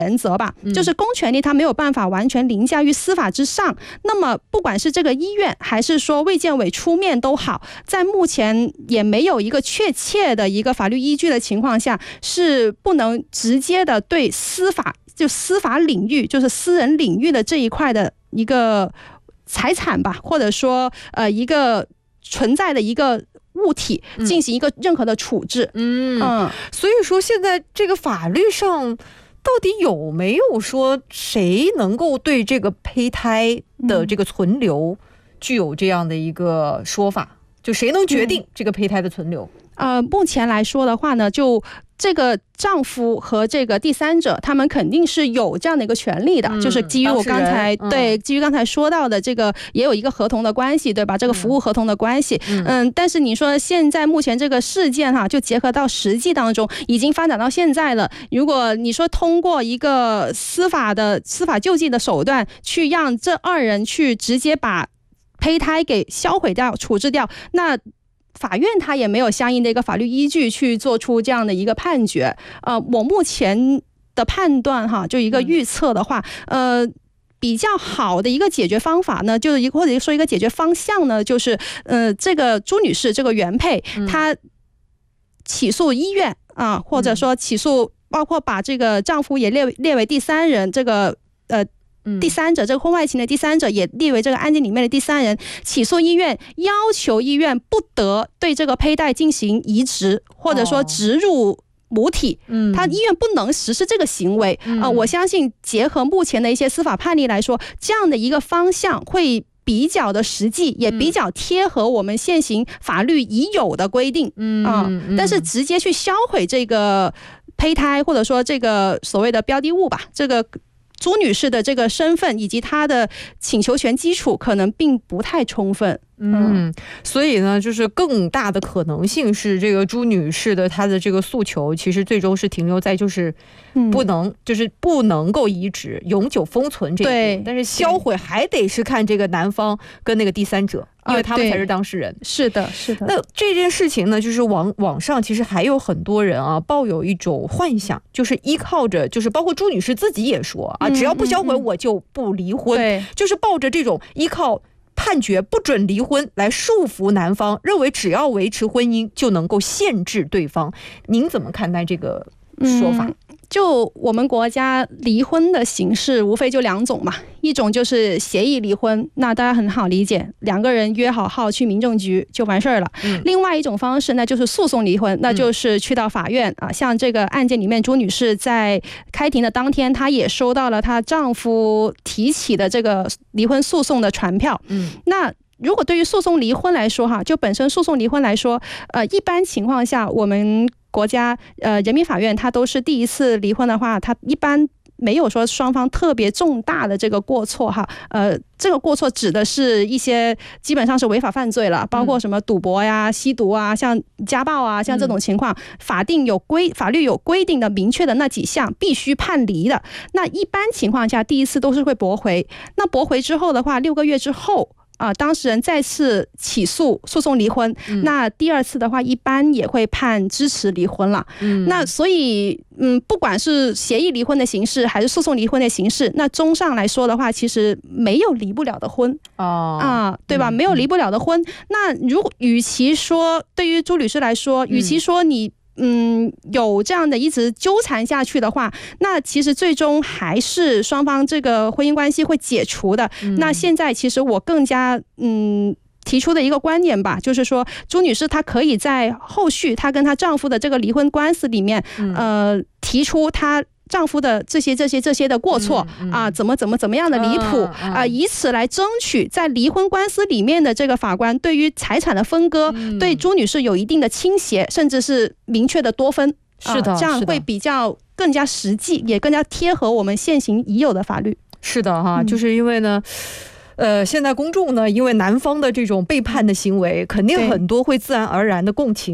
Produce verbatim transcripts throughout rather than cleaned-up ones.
原则吧，就是公权力它没有办法完全凌驾于司法之上。那么不管是这个医院还是说卫健委出面都好，在目前也没有一个确切的一个法律依据的情况下，是不能直接的对司法就司法领域就是私人领域的这一块的一个财产吧，或者说呃一个存在的一个物体进行一个任何的处置。 嗯, 嗯所以说现在这个法律上到底有没有说谁能够对这个胚胎的这个存留具有这样的一个说法，就谁能决定这个胚胎的存留？ 呃，目前来说的话呢，就这个丈夫和这个第三者，他们肯定是有这样的一个权利的，嗯、就是基于我刚才、嗯、对基于刚才说到的这个，也有一个合同的关系，对吧？这个服务合同的关系，嗯，嗯但是你说现在目前这个事件哈，就结合到实际当中，已经发展到现在了。如果你说通过一个司法的司法救济的手段，去让这二人去直接把胚胎给销毁掉、处置掉，那法院他也没有相应的一个法律依据去做出这样的一个判决。呃，我目前的判断哈，就一个预测的话，呃，比较好的一个解决方法呢，就是或者说一个解决方向呢，就是呃，这个朱女士这个原配，她起诉医院啊，或者说起诉，包括把这个丈夫也列列为第三人，这个呃。第三者，这个婚外情的第三者也列为这个案件里面的第三人，起诉医院，要求医院不得对这个胚胎进行移植，或者说植入母体，嗯，他医院不能实施这个行为。呃，我相信结合目前的一些司法判例来说，这样的一个方向会比较的实际，也比较贴合我们现行法律已有的规定。嗯、呃、但是直接去销毁这个胚胎，或者说这个所谓的标的物吧，这个朱女士的这个身份以及她的请求权基础可能并不太充分。 嗯，所以呢，就是更大的可能性是这个朱女士的她的这个诉求，其实最终是停留在就是不能、嗯、就是不能够移植、永久封存这一步，但是销毁还得是看这个男方跟那个第三者，因为他们才是当事人。 是的，是的。 那这件事情呢，就是网网上其实还有很多人啊，抱有一种幻想，就是依靠着，就是包括朱女士自己也说啊，只要不销毁我就不离婚，嗯嗯嗯、就是抱着这种依靠判决不准离婚来束缚男方，认为只要维持婚姻就能够限制对方。您怎么看待这个说法？ 嗯就我们国家离婚的形式无非就两种嘛，一种就是协议离婚，那大家很好理解，两个人约好号去民政局就完事儿了、嗯、另外一种方式那就是诉讼离婚，那就是去到法院、嗯、啊，像这个案件里面朱女士在开庭的当天，她也收到了她丈夫提起的这个离婚诉讼的传票。嗯，那如果对于诉讼离婚来说哈，就本身诉讼离婚来说，呃，一般情况下我们国家呃人民法院它都是第一次离婚的话，它一般没有说双方特别重大的这个过错哈，呃，这个过错指的是一些基本上是违法犯罪了，包括什么赌博呀、吸毒啊、像家暴啊，像这种情况，法定有规法律有规定的明确的那几项必须判离的，那一般情况下第一次都是会驳回，那驳回之后的话，六个月之后。啊、呃，当事人再次起诉诉讼离婚、嗯，那第二次的话，一般也会判支持离婚了。嗯，那所以，嗯，不管是协议离婚的形式，还是诉讼离婚的形式，那综上来说的话，其实没有离不了的婚哦，啊，对吧？嗯、没有离不了的婚。那如果与其说对于朱律师来说，与其说你。嗯，有这样的一直纠缠下去的话，那其实最终还是双方这个婚姻关系会解除的。嗯、那现在其实我更加嗯提出的一个观点吧，就是说朱女士她可以在后续她跟她丈夫的这个离婚官司里面，嗯、呃提出她。丈夫的这些这些这些的过错、嗯嗯、啊，怎么怎么怎么样的离谱、嗯嗯、啊，以此来争取在离婚官司里面的这个法官对于财产的分割、嗯、对朱女士有一定的倾斜，甚至是明确的多分。 是的、啊， 这样会比较更加实际，也更加贴合我们现行已有的法律。 是的哈、嗯，就是因为呢。呃，现在公众呢，因为男方的这种背叛的行为，肯定很多会自然而然的共情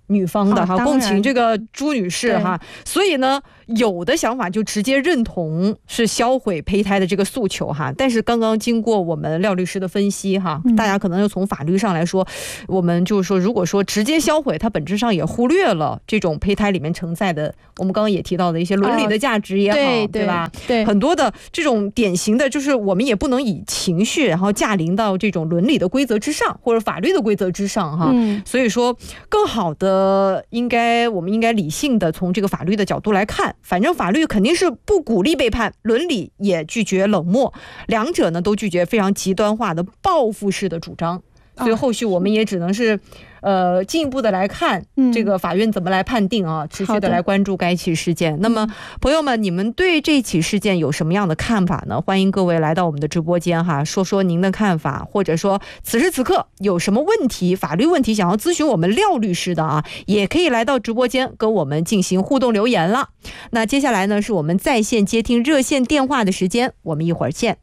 女方的哈， 啊、 共情这个朱女士哈，所以呢，有的想法就直接认同是销毁胚胎的这个诉求哈。但是刚刚经过我们廖律师的分析哈，嗯、大家可能又从法律上来说，我们就是说，如果说直接销毁，它本质上也忽略了这种胚胎里面承载的，我们刚刚也提到的一些伦理的价值也好， 哦、对, 对吧？ 对， 很多的这种典型的，就是我们也不能以情绪然后驾临到这种伦理的规则之上，或者法律的规则之上哈。嗯、所以说，更好的。呃，应该我们应该理性的从这个法律的角度来看，反正法律肯定是不鼓励背叛，伦理也拒绝冷漠，两者呢都拒绝非常极端化的报复式的主张。所以后续我们也只能是呃进一步的来看这个法院怎么来判定啊，持续的来关注该起事件。那么朋友们，你们对这起事件有什么样的看法呢？欢迎各位来到我们的直播间哈，说说您的看法，或者说此时此刻有什么问题，法律问题想要咨询我们廖律师的啊，也可以来到直播间跟我们进行互动留言了。那接下来呢是我们在线接听热线电话的时间，我们一会儿见。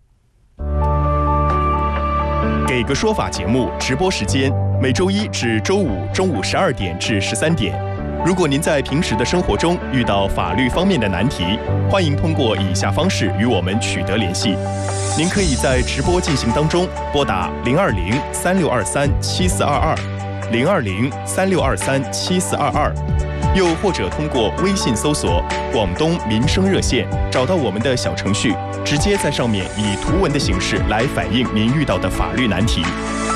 给个说法节目直播时间，每周一至周五中午十二点至十三点。如果您在平时的生活中遇到法律方面的难题，欢迎通过以下方式与我们取得联系。您可以在直播进行当中拨打零二零三六二三七四二二，零二零三六二三七四二二。又或者通过微信搜索广东民生热线，找到我们的小程序，直接在上面以图文的形式来反映您遇到的法律难题。